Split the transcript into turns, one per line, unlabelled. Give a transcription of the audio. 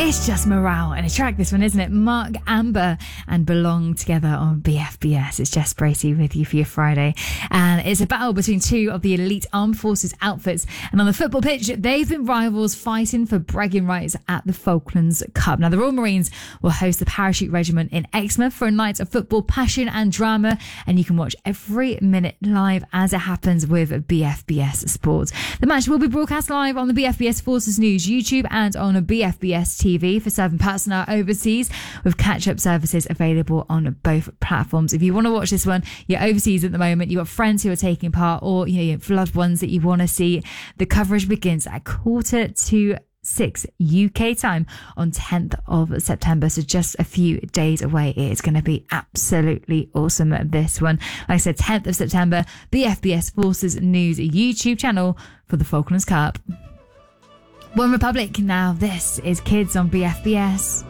It's just morale and a track, this one, isn't it? Mark Amber and Belong together on BFBS. It's Jess Bracey with you for your Friday. And it's a battle between two of the elite armed forces outfits. And on the football pitch, they've been rivals fighting for bragging rights at the Falklands Cup. Now, the Royal Marines will host the Parachute Regiment in Exmouth for a night of football passion and drama. And you can watch every minute live as it happens with BFBS Sports. The match will be broadcast live on the BFBS Forces News YouTube and on a BFBS TV for serving personnel overseas, with catch-up services available on both platforms. If you want to watch this one, you're overseas at the moment, you've got friends who are taking part, or you have loved ones that you want to see, the coverage begins at 5:45 UK time on 10th of September, so just a few days away. It's going to be absolutely awesome, this one. Like I said, 10th of September, BFBS Forces News YouTube channel for the Falklands Cup. One Republic now. This is Kids on BFBS.